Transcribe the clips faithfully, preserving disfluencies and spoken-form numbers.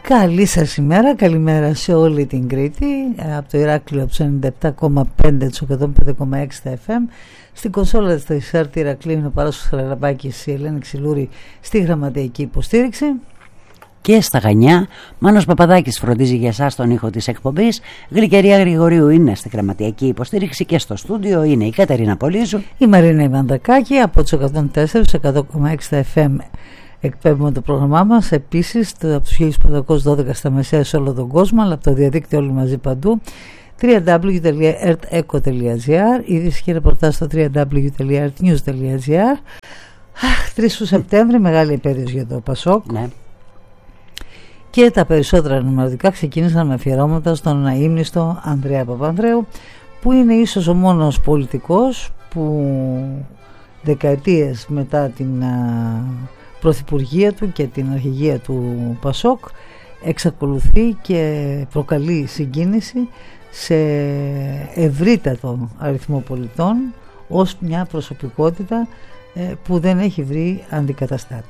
Καλή σας ημέρα, καλημέρα σε όλη την Κρήτη, από το Ηράκλειο από τους ενενήντα επτά κόμμα πέντε, τους εκατόν πέντε κόμμα έξι στα εφ εμ, στην κονσόλα της ΕΡΤ Ηρακλείου είναι ο Παράσος Χαραλαμπάκης, η Ελένη Ξυλούρη στη γραμματεϊκή υποστήριξη. Και στα Χανιά, Μάνος Παπαδάκης φροντίζει για εσάς τον ήχο της εκπομπής. Γλυκερία Γρηγορίου είναι στη γραμματειακή υποστήριξη και στο στούντιο είναι η Κατερίνα Πολύζου. Η Μαρίνα Ιβανδακάκη από τους εκατόν τέσσερα, τους εκατό κόμμα έξι στα εφ εμ εκπέμπουμε το πρόγραμμά μας. Επίσης από τους χίλια πεντακόσια δώδεκα στα μεσαία σε όλο τον κόσμο, αλλά από το διαδίκτυο όλοι μαζί παντού. double-u double-u double-u τελεία ερτ εκο τελεία τζι άρ, είδηση και ρεπορτάζ στο double-u double-u double-u τελεία ερτ νιουζ τελεία τζι άρ. Αχ, τρεις του Σεπτέμβρη, μεγάλη επέτειος για το Πασόκ. Ναι. Και τα περισσότερα ενημερωτικά ξεκίνησαν με αφιερώματα στον αείμνηστο Ανδρέα Παπανδρέου, που είναι ίσως ο μόνος πολιτικός που δεκαετίες μετά την πρωθυπουργία του και την αρχηγία του Πασόκ εξακολουθεί και προκαλεί συγκίνηση σε ευρύτατο αριθμό πολιτών ως μια προσωπικότητα που δεν έχει βρει αντικαταστάτη.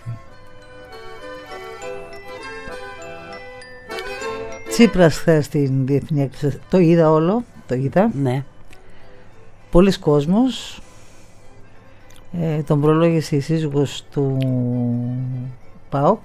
Τσίπρας χθες στην Διεθνή Έκθεση, το είδα όλο, το είδα. Ναι. Πολλοί κόσμος, ε, τον προλόγησε η σύζυγος του ΠΑΟΚ,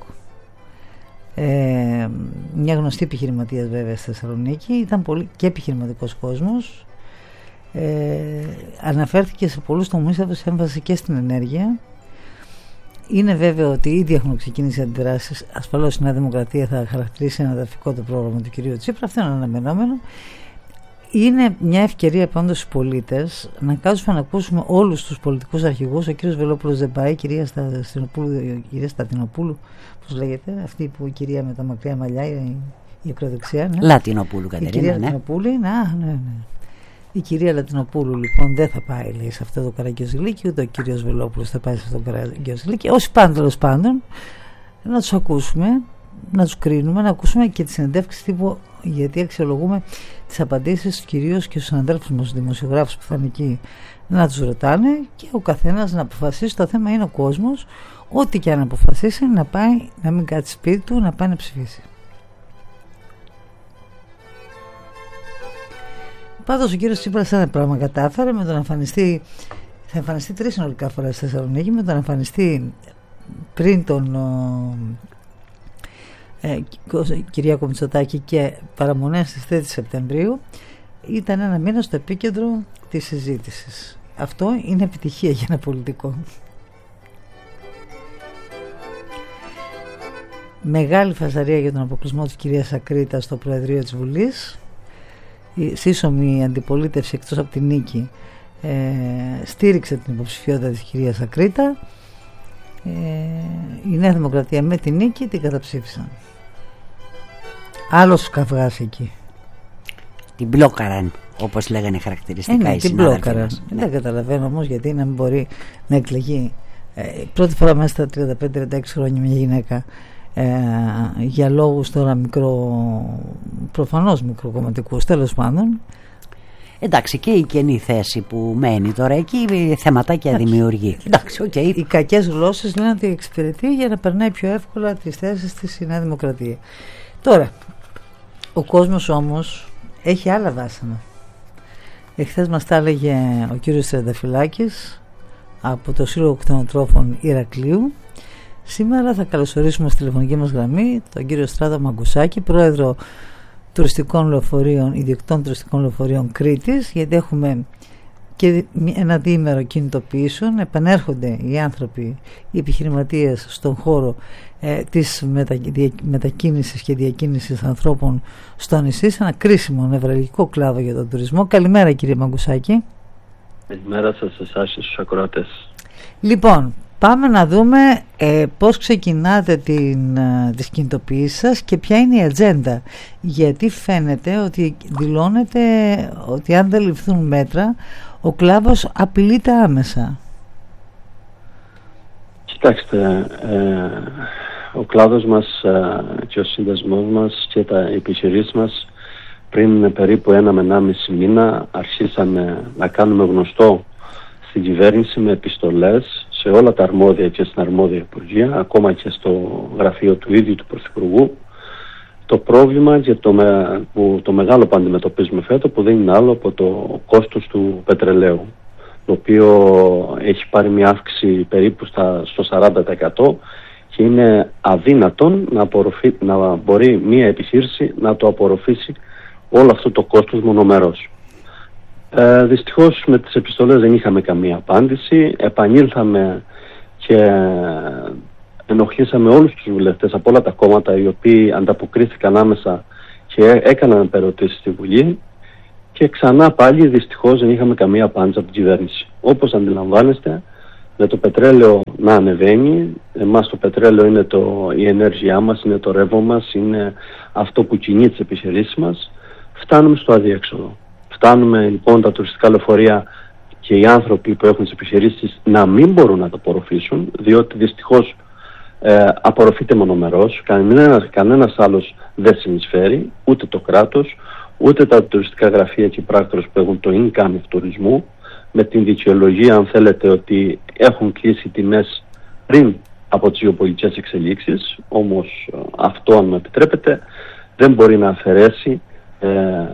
ε, μια γνωστή επιχειρηματίας βέβαια στη Θεσσαλονίκη, ήταν πολύ και επιχειρηματικός κόσμος, ε, αναφέρθηκε σε πολλούς τομείς, έδωσε έμφαση και στην ενέργεια. Είναι βέβαιο ότι ήδη έχουν ξεκινήσει αντιδράσεις. Ασφαλώς η Νέα Δημοκρατία θα χαρακτηρίσει ένα εδαφικό το πρόγραμμα του κυρίου Τσίπρα. Αυτό είναι αναμενόμενο. Είναι μια ευκαιρία πάντως στους πολίτες να κάτσουμε να ακούσουμε όλους τους πολιτικούς αρχηγούς. Ο κύριος Βελόπουλος δεν πάει, η κυρία Στατινοπούλου, η κυρία Στατινοπούλου, πώς λέγεται, αυτή που η κυρία με τα μακριά μαλλιά, η, η ακροδεξιά. Ναι. Λατινοπούλου, Κατερίνα. Η κυρία ναι. Λατινοπούλου, ναι, ναι, ναι. Η κυρία Λατινοπούλου λοιπόν δεν θα πάει, λέει, σε αυτό το Καραγκιόζηλίκι, ούτε ο κύριος Βελόπουλος θα πάει σε αυτό το Καραγκιόζηλίκι. Όσοι πάνε τέλος πάντων, να τους ακούσουμε, να τους κρίνουμε, να ακούσουμε και τις συνεντεύξεις τύπου, γιατί αξιολογούμε τις απαντήσεις κυρίως και στους συναδέλφους μας, τους δημοσιογράφους που θα είναι εκεί, να τους ρωτάνε και ο καθένας να αποφασίσει. Το θέμα είναι ο κόσμος, ό,τι και αν αποφασίσει, να πάει, να μην κάτσει σπίτι του, να πάει να ψηφίσει. Πάντως ο κύριος Τσίπρας ένα πράγμα κατάφερε με τον εμφανιστεί, θα εμφανιστεί τρεις συνολικά φορές στη Θεσσαλονίκη, με τον εμφανιστεί πριν τον ε, Κυριάκο Μητσοτάκη και παραμονές στις τρίτη Σεπτεμβρίου, ήταν ένα μήνα στο επίκεντρο της συζήτησης. Αυτό είναι επιτυχία για ένα πολιτικό. Μεγάλη φασαρία για τον αποκλεισμό της κυρίας Ακρίτα στο Προεδρείο της Βουλής. Η σύσσωμη αντιπολίτευση εκτός από την νίκη ε, στήριξε την υποψηφιότητα της κυρίας Ακρίτα. ε, η Νέα Δημοκρατία με την νίκη την καταψήφισαν. Άλλος καυγάς εκεί. Την μπλόκαραν, όπως λέγανε χαρακτηριστικά ε, ναι, οι την μπλόκαραν. Ναι. Δεν καταλαβαίνω όμως γιατί να μην μπορεί να εκλεγεί ε, πρώτη φορά μέσα στα τριάντα πέντε τριάντα έξι χρόνια μια γυναίκα, Ε, για λόγους τώρα μικρό, προφανώς μικροκομματικούς, τέλος πάντων. Εντάξει, και η καινή θέση που μένει τώρα εκεί θεματάκια δημιουργεί. Εντάξει, okay. Οι κακές γλώσσες λένε ότι εξυπηρετεί για να περνάει πιο εύκολα τις θέσεις της η Νέα Δημοκρατία. Τώρα, ο κόσμος όμως έχει άλλα βάσανα. Εχθές μας τα έλεγε ο κύριος Τρενταφυλάκης από το Σύλλογο Κτηνοτρόφων Ηρακλείου. Σήμερα θα καλωσορίσουμε στη τηλεφωνική μας γραμμή τον κύριο Στράτο Μαγκουσάκη, πρόεδρο τουριστικών λεωφορείων, ιδιοκτών τουριστικών λεωφορείων Κρήτης, γιατί έχουμε και ένα διήμερο κινητοποιήσεων. Επανέρχονται οι άνθρωποι, οι επιχειρηματίες στον χώρο ε, της μετα, δια, μετακίνησης και διακίνησης ανθρώπων στο νησί, σε ένα κρίσιμο νευραλγικό κλάδο για τον τουρισμό. Καλημέρα κύριε Μαγκουσάκη. Καλημέρα σας, εσάς και στους ακροατές. Λοιπόν, πάμε να δούμε ε, πώς ξεκινάτε την, ε, τις κινητοποιήσεις σας και ποια είναι η ατζέντα. Γιατί φαίνεται ότι δηλώνεται ότι αν δεν ληφθούν μέτρα, ο κλάδος απειλείται άμεσα. Κοιτάξτε, ε, ο κλάδος μας ε, και ο συνδεσμός μας και τα επιχειρήσεις μας πριν περίπου ένα με ενάμιση μήνα αρχίσαμε να κάνουμε γνωστό στην κυβέρνηση με επιστολές σε όλα τα αρμόδια και στην αρμόδια υπουργεία, ακόμα και στο γραφείο του ίδιου του Πρωθυπουργού, το πρόβλημα και το, με, που, το μεγάλο που αντιμετωπίζουμε φέτος, που δεν είναι άλλο από το κόστος του πετρελαίου, το οποίο έχει πάρει μια αύξηση περίπου στα, στο σαράντα τοις εκατό και είναι αδύνατον να, απορροφεί, να μπορεί μια επιχείρηση να το απορροφήσει όλο αυτό το κόστος μονομερός. Ε, δυστυχώς με τις επιστολές δεν είχαμε καμία απάντηση. Επανήλθαμε και ενοχλήσαμε όλους τους βουλευτές από όλα τα κόμματα, οι οποίοι ανταποκρίθηκαν άμεσα και έκαναν ερωτήσεις στη Βουλή, και ξανά πάλι δυστυχώς δεν είχαμε καμία απάντηση από την κυβέρνηση. Όπως αντιλαμβάνεστε, με το πετρέλαιο να ανεβαίνει, εμάς το πετρέλαιο είναι το, η ενέργειά μας, είναι το ρεύμα μας, είναι αυτό που κινεί τις επιχειρήσεις μας, φτάνουμε στο αδιέξοδο. Φτάνουμε λοιπόν τα τουριστικά λεωφορεία και οι άνθρωποι που έχουν τις επιχειρήσεις να μην μπορούν να το απορροφήσουν, διότι δυστυχώς ε, απορροφείται μονομερός, κανένας, κανένας άλλος δεν συνεισφέρει, ούτε το κράτος, ούτε τα τουριστικά γραφεία και οι πράκτορες που έχουν το income τουρισμού, με την δικαιολογία, αν θέλετε, ότι έχουν κλείσει τιμές πριν από τις γεωπολιτικές εξελίξεις. Όμως αυτό, αν με επιτρέπετε, δεν μπορεί να αφαιρέσει ε,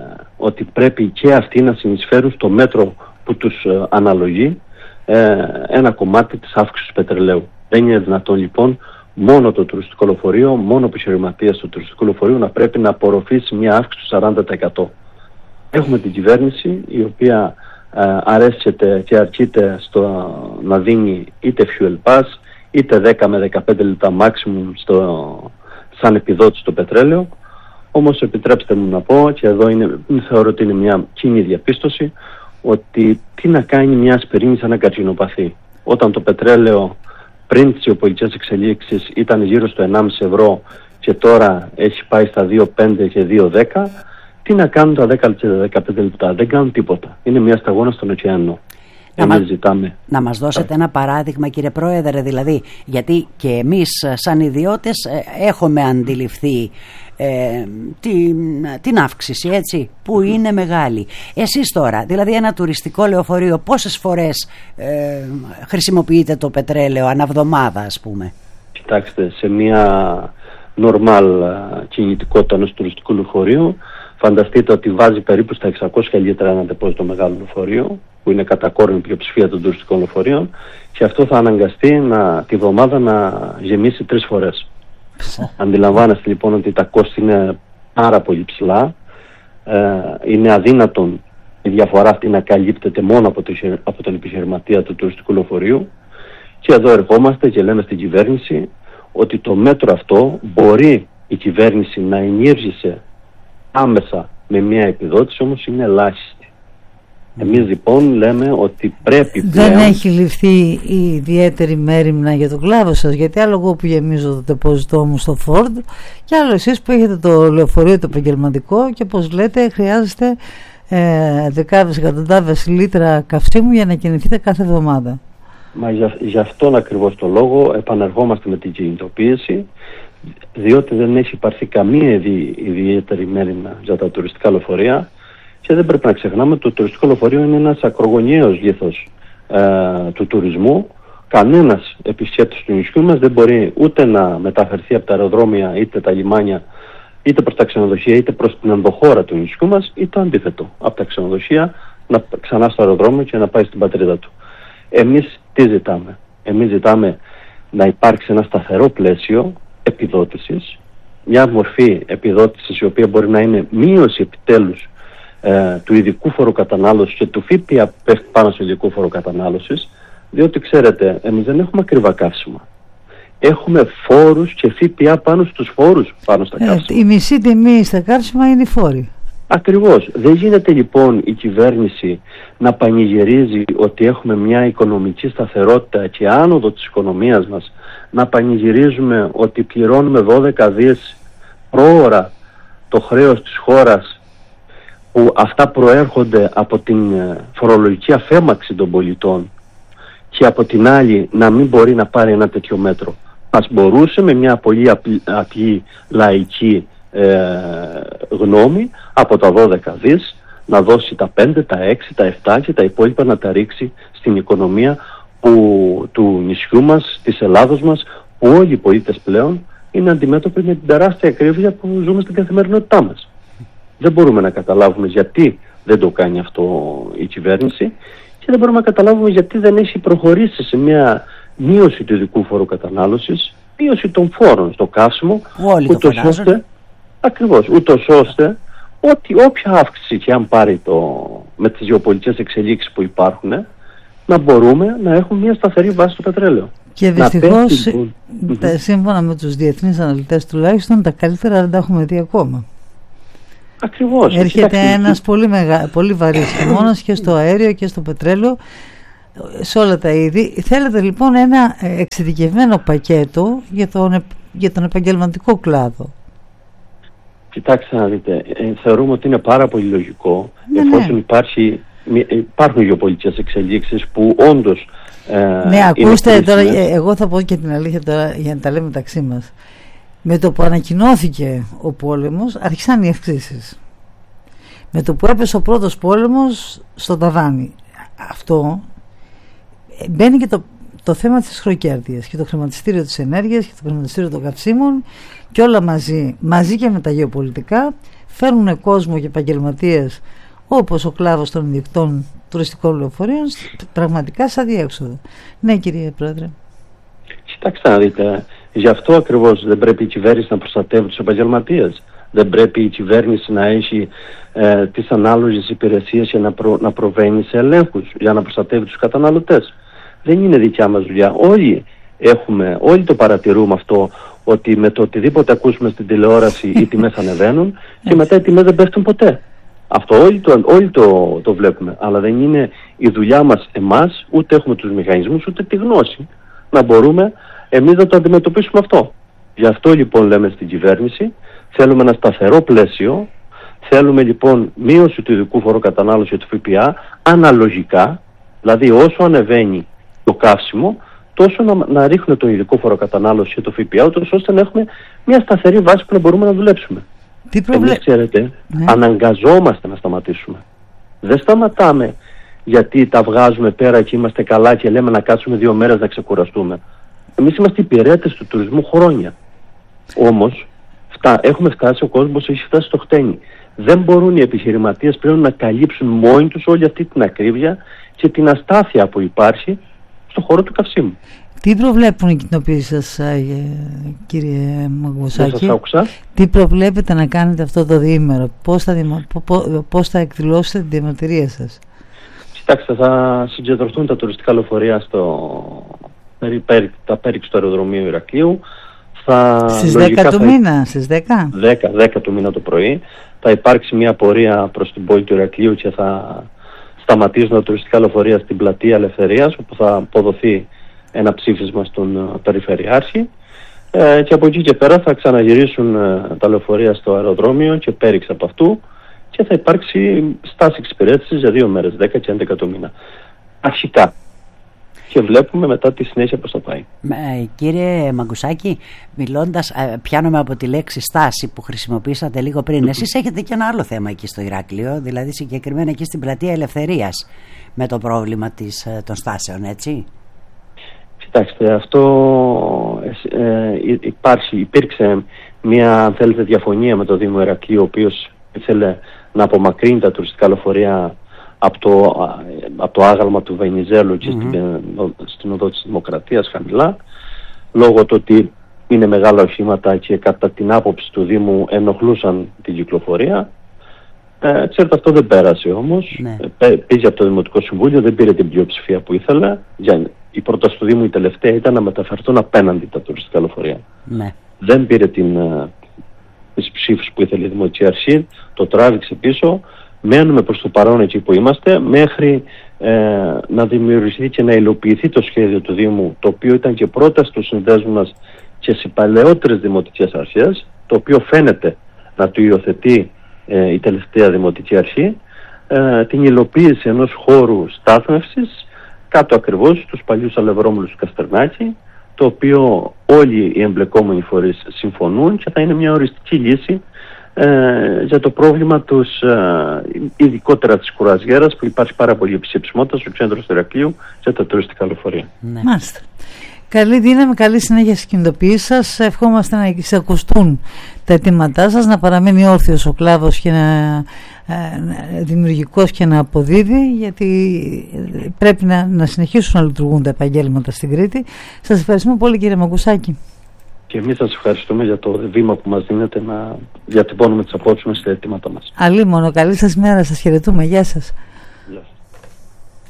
ότι πρέπει και αυτοί να συνεισφέρουν στο μέτρο που τους ε, αναλογεί ε, ένα κομμάτι της αύξησης του πετρελαίου. Δεν είναι δυνατόν λοιπόν μόνο το τουριστικό λεωφορείο, μόνο ο επιχειρηματίας του τουριστικού λεωφορείου να πρέπει να απορροφήσει μια αύξηση του σαράντα τοις εκατό. Έχουμε την κυβέρνηση η οποία ε, αρέσκεται και αρκείται στο να δίνει είτε fuel pass, είτε δέκα με δεκαπέντε λεπτά maximum στο, σαν επιδότηση στο πετρέλαιο. Όμως επιτρέψτε μου να πω, και εδώ είναι, θεωρώ ότι είναι μια κοινή διαπίστωση, ότι τι να κάνει μια ασπιρίνη σε ένα καρκινοπαθή. Όταν το πετρέλαιο πριν τις γεωπολιτικές εξελίξεις ήταν γύρω στο ενάμιση ευρώ και τώρα έχει πάει στα δύο κόμμα πέντε και δύο κόμμα δέκα, τι να κάνουν τα δέκα και δεκαπέντε λεπτά? Δεν κάνουν τίποτα. Είναι μια σταγόνα στον ωκεανό. Να, μα... ζητάμε. να μας δώσετε ένα παράδειγμα, κύριε Πρόεδρε, δηλαδή, γιατί και εμείς σαν ιδιώτες έχουμε αντιληφθεί ε, την, την αύξηση, έτσι, που είναι μεγάλη. Εσείς τώρα, δηλαδή ένα τουριστικό λεωφορείο, πόσες φορές ε, χρησιμοποιείτε το πετρέλαιο αναβδομάδα, ας πούμε? Κοιτάξτε, σε μια νορμάλ κινητικότητα ενός τουριστικού λεωφορείου, φανταστείτε ότι βάζει περίπου στα εξακόσια λίτρα ένα ντεπόζιτο μεγάλο λεωφορείο, που είναι κατά κόρον πλειοψηφία των τουριστικών λεωφορείων, και αυτό θα αναγκαστεί να, τη βδομάδα να γεμίσει τρεις φορές. Αντιλαμβάνεστε λοιπόν ότι τα κόστη είναι πάρα πολύ ψηλά. Ε, είναι αδύνατον η διαφορά αυτή να καλύπτεται μόνο από, το, από τον επιχειρηματία του τουριστικού λεωφορείου, και εδώ ερχόμαστε και λέμε στην κυβέρνηση ότι το μέτρο αυτό μπορεί η κυβέρνηση να ενήργησε άμεσα με μια επιδότηση, όμως είναι ελάχιστη. Εμείς λοιπόν λέμε ότι πρέπει πλέον... Δεν έχει ληφθεί η ιδιαίτερη μέριμνα για τον κλάδο σας, γιατί άλλο εγώ που γεμίζω το τεπόζιτό μου στο Ford, και άλλο εσείς που έχετε το λεωφορείο το επαγγελματικό και όπως λέτε χρειάζεστε ε, δεκάδες εκατοντάδες λίτρα καυσίμου για να κινηθείτε κάθε εβδομάδα. Μα για, για αυτόν ακριβώς το λόγο επανερχόμαστε με την κινητοποίηση, διότι δεν έχει υπαρθεί καμία ιδιαίτερη μέριμνα για τα τουριστικά λεωφορεία. Και δεν πρέπει να ξεχνάμε ότι το τουριστικό λεωφορείο είναι ένας ακρογωνιαίος λίθος ε, του τουρισμού. Κανένας επισκέπτης του νησιού μας δεν μπορεί ούτε να μεταφερθεί από τα αεροδρόμια, είτε τα λιμάνια, είτε προς τα ξενοδοχεία, είτε προς την ενδοχώρα του νησιού μας, ή το αντίθετο. Από τα ξενοδοχεία να ξανά στο αεροδρόμιο και να πάει στην πατρίδα του. Εμείς τι ζητάμε? Εμείς ζητάμε να υπάρξει ένα σταθερό πλαίσιο επιδότησης, μια μορφή επιδότησης η οποία μπορεί να είναι μείωση επιτέλους Ε, του ειδικού φόρου κατανάλωσης και του ΦΠΑ πέφτει πάνω στο ειδικό φόρο κατανάλωσης, διότι ξέρετε, εμείς δεν έχουμε ακριβά καύσιμα. Έχουμε φόρους και ΦΠΑ πάνω στους φόρους πάνω στα καύσιμα. Ε, η μισή τιμή στα καύσιμα είναι οι φόροι. Ακριβώς. Δεν γίνεται λοιπόν η κυβέρνηση να πανηγυρίζει ότι έχουμε μια οικονομική σταθερότητα και άνοδο της οικονομίας μας, να πανηγυρίζουμε ότι πληρώνουμε δώδεκα δις πρόωρα το χρέος της χώρας, που αυτά προέρχονται από την φορολογική αφέμαξη των πολιτών, και από την άλλη να μην μπορεί να πάρει ένα τέτοιο μέτρο. Ας μπορούσε με μια πολύ απλή, απλή λαϊκή ε, γνώμη από τα δώδεκα δις να δώσει τα πέντε, τα έξι, τα επτά και τα υπόλοιπα να τα ρίξει στην οικονομία που, του νησιού μας, της Ελλάδος μας, που όλοι οι πολίτες πλέον είναι αντιμέτωποι με την τεράστια ακρίβεια που ζούμε στην καθημερινότητά μας. Δεν μπορούμε να καταλάβουμε γιατί δεν το κάνει αυτό η κυβέρνηση και δεν μπορούμε να καταλάβουμε γιατί δεν έχει προχωρήσει σε μια μείωση του ειδικού φόρου κατανάλωσης, μείωση των φόρων στο καύσιμο, ούτως ώστε, ακριβώς, ούτως ώστε ότι όποια αύξηση και αν πάρει το, με τις γεωπολιτικές εξελίξεις που υπάρχουν, να μπορούμε να έχουμε μια σταθερή βάση στο πετρέλαιο. Και δυστυχώς, σύμφωνα με τους διεθνείς αναλυτές τουλάχιστον, τα καλύτερα δεν τα έχουμε δει ακόμα. Ακριβώς. Έρχεται ένας πολύ, μεγα, πολύ βαρύς χειμώνας και στο αέριο και στο πετρέλαιο, σε όλα τα είδη. Θέλετε λοιπόν ένα εξειδικευμένο πακέτο για τον, για τον επαγγελματικό κλάδο. Κοιτάξτε να δείτε, ε, θεωρούμε ότι είναι πάρα πολύ λογικό, ναι, εφόσον ναι. Υπάρχει, υπάρχουν γεωπολιτικές εξελίξεις που όντως ε, ναι, ακούστε τώρα, εγώ θα πω και την αλήθεια τώρα για να τα λέμε μεταξύ μας. Με το που ανακοινώθηκε ο πόλεμος άρχισαν οι αυξήσεις. Με το που έπεσε ο πρώτος πόλεμος στο ταβάνι. Αυτό μπαίνει και το, το θέμα της χροκέρδειας και το χρηματιστήριο της ενέργειας και το χρηματιστήριο των καυσίμων και όλα μαζί, μαζί και με τα γεωπολιτικά φέρνουν κόσμο και επαγγελματίες όπως ο κλάδος των ιδιοκτών τουριστικών λεωφορείων πραγματικά σαν διέξοδο. Ναι, κύριε Πρόεδρε. Κοιτάξτε να δείτε, γι' αυτό ακριβώς δεν πρέπει η κυβέρνηση να προστατεύει τους επαγγελματίες. Δεν πρέπει η κυβέρνηση να έχει ε, τις ανάλογες υπηρεσίες για να, προ, να προβαίνει σε ελέγχους, για να προστατεύει τους καταναλωτές. Δεν είναι δικιά μας δουλειά. Όλοι έχουμε, όλοι το παρατηρούμε αυτό, ότι με το οτιδήποτε ακούσουμε στην τηλεόραση οι τιμές ανεβαίνουν και μετά οι τιμές δεν πέφτουν ποτέ. Αυτό όλοι, το, όλοι το, το βλέπουμε. Αλλά δεν είναι η δουλειά μας εμάς, ούτε έχουμε τους μηχανισμούς, ούτε τη γνώση να μπορούμε εμείς να το αντιμετωπίσουμε αυτό. Γι' αυτό λοιπόν λέμε στην κυβέρνηση, θέλουμε ένα σταθερό πλαίσιο, θέλουμε λοιπόν μείωση του ειδικού φόρου κατανάλωση του ΦΠΑ αναλογικά, δηλαδή όσο ανεβαίνει το καύσιμο, τόσο να, να ρίχνουμε το ειδικό φόρο κατανάλωση και το ΦΠΑ, ούτως ώστε να έχουμε μια σταθερή βάση που να μπορούμε να δουλέψουμε. Τι προβλέ... Εμείς, ξέρετε, ναι. αναγκαζόμαστε να σταματήσουμε. Δεν σταματάμε γιατί τα βγάζουμε πέρα και είμαστε καλά και λέμε να κάτσουμε δύο μέρες να ξεκουραστούμε. Εμείς είμαστε υπηρέτες του τουρισμού χρόνια. Όμως φτά, έχουμε φτάσει, ο κόσμος έχει φτάσει στο χτένι. Δεν μπορούν οι επιχειρηματίες πλέον να καλύψουν μόνοι τους όλη αυτή την ακρίβεια και την αστάθεια που υπάρχει στον χώρο του καυσίμου. Τι προβλέπουν οι κοινοποιήσεις σας, κύριε Μαγκουσάκη? Τι προβλέπετε να κάνετε αυτό το διήμερο? Πώς θα, δημο... πώς θα εκδηλώσετε την διαμαρτυρία σας? Κοιτάξτε, θα συγκεντρωθούν τα τουριστικά λεωφορεία στο περί, περί, τα πέριξ του αεροδρομίου Ηρακλείου. Θα, στις δέκα του θα... μήνα, στις δέκα? δέκα, δέκα του μήνα το πρωί. Θα υπάρξει μια πορεία προς την πόλη του Ηρακλείου και θα σταματήσουν τα τουριστικά λεωφορεία στην πλατεία Ελευθερίας, όπου θα αποδοθεί ένα ψήφισμα στον Περιφερειάρχη. Ε, και από εκεί και πέρα θα ξαναγυρίσουν ε, τα λεωφορεία στο αεροδρόμιο και πέριξ από αυτού και θα υπάρξει στάση εξυπηρέτησης για δύο μέρες, δέκα και έντεκα το μήνα. Αρχικά. Και βλέπουμε μετά τη συνέχεια πώς θα πάει. Ε, κύριε Μαγκουσάκη, μιλώντας, ε, πιάνομαι από τη λέξη στάση που χρησιμοποίησατε λίγο πριν. Εσείς έχετε και ένα άλλο θέμα εκεί στο Ηράκλειο, δηλαδή συγκεκριμένα εκεί στην πλατεία Ελευθερίας, με το πρόβλημα της, ε, των στάσεων, έτσι? Κοιτάξτε, αυτό ε, ε, υπάρχει, υπήρξε μια, αν θέλετε, διαφωνία με το Δήμο Ηρακλείου, ο οποίος ήθελε να απομακρύνει τα τουριστικά λεωφορεία από το, από το άγαλμα του Βενιζέλου και mm-hmm. στην, στην οδό της Δημοκρατίας χαμηλά, λόγω του ότι είναι μεγάλα οχήματα και κατά την άποψη του Δήμου ενοχλούσαν την κυκλοφορία. Ε, ξέρετε, αυτό δεν πέρασε όμως. Ναι. Ε, πήγε από το Δημοτικό Συμβούλιο, δεν πήρε την πλειοψηφία που ήθελε. Για, η πρόταση του Δήμου η τελευταία ήταν να μεταφερθούν απέναντι τα τουριστικά λεωφορεία. Ναι. Δεν πήρε την, τις ψήφους που ήθελε η Δημοτική Αρχή, το τράβηξε πίσω. Μένουμε προς το παρόν εκεί που είμαστε μέχρι ε, να δημιουργηθεί και να υλοποιηθεί το σχέδιο του Δήμου, το οποίο ήταν και πρόταση του συνδέσμου μας και σε παλαιότερες δημοτικές αρχές, το οποίο φαίνεται να το υιοθετεί ε, η τελευταία Δημοτική Αρχή, ε, την υλοποίηση ενός χώρου στάθμευσης κάτω ακριβώς στους παλιούς αλευρόμουλους του Καστρνάκη, το οποίο όλοι οι εμπλεκόμενοι φορείς συμφωνούν και θα είναι μια οριστική λύση ε, για το πρόβλημα τους, ε, ειδικότερα της κουραζιέρας, που υπάρχει πάρα πολύ επισυψιμότητα στο κέντρο του Ηρακλείου για τα τουριστικά λεωφορεία. Ναι. Μάλιστα. Καλή δύναμη, καλή συνέχεια στις κινητοποιήσεις σας. Ευχόμαστε να εισακουστούν τα αιτήματά σας, να παραμένει όρθιος ο κλάδος και να, ε, δημιουργικός και να αποδίδει, γιατί πρέπει να, να συνεχίσουν να λειτουργούν τα επαγγέλματα στην Κρήτη. Σας ευχαριστούμε πολύ, κύριε Μαγκουσάκη. Και εμείς σας ευχαριστούμε για το βήμα που μας δίνετε να διατυπώνουμε τις απόψεις μας στα αιτήματά μας. Αλίμονο, καλή σας μέρα, σας χαιρετούμε, γεια σας.